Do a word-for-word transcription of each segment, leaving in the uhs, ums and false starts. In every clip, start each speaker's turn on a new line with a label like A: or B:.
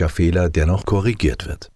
A: Fehler, der noch korrigiert wird.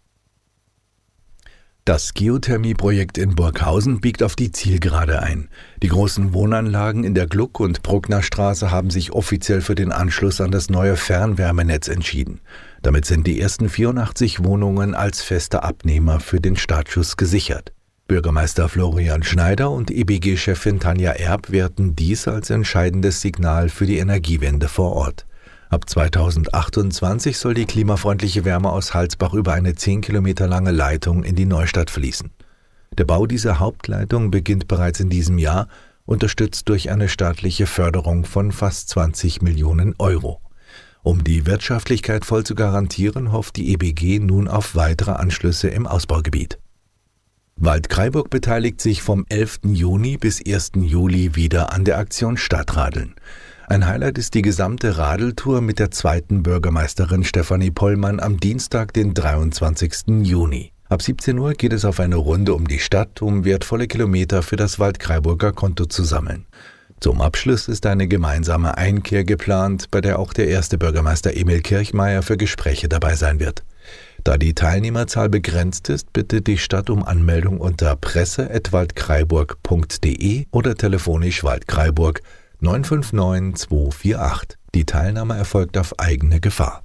A: Das Geothermieprojekt in Burghausen biegt auf die Zielgerade ein. Die großen Wohnanlagen in der Gluck- und Bruckner Straße haben sich offiziell für den Anschluss an das neue Fernwärmenetz entschieden. Damit sind die ersten vierundachtzig Wohnungen als fester Abnehmer für den Startschuss gesichert. Bürgermeister Florian Schneider und E B G-Chefin Tanja Erb werten dies als entscheidendes Signal für die Energiewende vor Ort. Ab zweitausendachtundzwanzig soll die klimafreundliche Wärme aus Halsbach über eine zehn Kilometer lange Leitung in die Neustadt fließen. Der Bau dieser Hauptleitung beginnt bereits in diesem Jahr, unterstützt durch eine staatliche Förderung von fast zwanzig Millionen Euro. Um die Wirtschaftlichkeit voll zu garantieren, hofft die E B G nun auf weitere Anschlüsse im Ausbaugebiet. Waldkraiburg beteiligt sich vom elften Juni bis ersten Juli wieder an der Aktion Stadtradeln. Ein Highlight ist die gesamte Radeltour mit der zweiten Bürgermeisterin Stefanie Pollmann am Dienstag, den dreiundzwanzigsten Juni. Ab siebzehn Uhr geht es auf eine Runde um die Stadt, um wertvolle Kilometer für das Waldkraiburger Konto zu sammeln. Zum Abschluss ist eine gemeinsame Einkehr geplant, bei der auch der erste Bürgermeister Emil Kirchmeier für Gespräche dabei sein wird. Da die Teilnehmerzahl begrenzt ist, bittet die Stadt um Anmeldung unter presse at waldkraiburg punkt de oder telefonisch Waldkraiburg neun fünf neun zwei vier acht. Die Teilnahme erfolgt auf eigene Gefahr.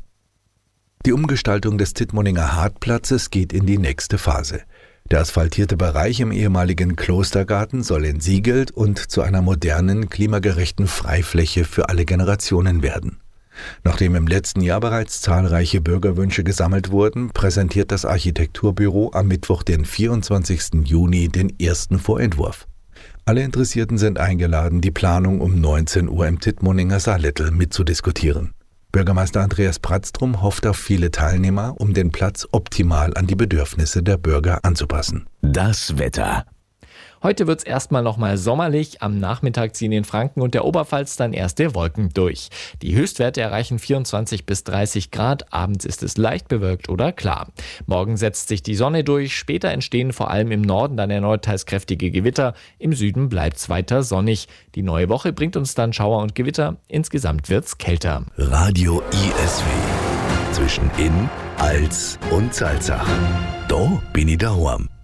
A: Die Umgestaltung des Tittmoninger Hartplatzes geht in die nächste Phase. Der asphaltierte Bereich im ehemaligen Klostergarten soll entsiegelt und zu einer modernen, klimagerechten Freifläche für alle Generationen werden. Nachdem im letzten Jahr bereits zahlreiche Bürgerwünsche gesammelt wurden, präsentiert das Architekturbüro am Mittwoch, den vierundzwanzigsten Juni, den ersten Vorentwurf. Alle Interessierten sind eingeladen, die Planung um neunzehn Uhr im Tittmoninger Saarlettel mitzudiskutieren. Bürgermeister Andreas Prattstrom hofft auf viele Teilnehmer, um den Platz optimal an die Bedürfnisse der Bürger anzupassen.
B: Das Wetter.
C: Heute wird es erstmal nochmal sommerlich. Am Nachmittag ziehen in Franken und der Oberpfalz dann erste Wolken durch. Die Höchstwerte erreichen vierundzwanzig bis dreißig Grad. Abends ist es leicht bewölkt oder klar. Morgen setzt sich die Sonne durch. Später entstehen vor allem im Norden dann erneut teils kräftige Gewitter. Im Süden bleibt es weiter sonnig. Die neue Woche bringt uns dann Schauer und Gewitter. Insgesamt wird's kälter.
B: Radio I S W. Zwischen Inn, Als und Salzach. Da bin ich daheim.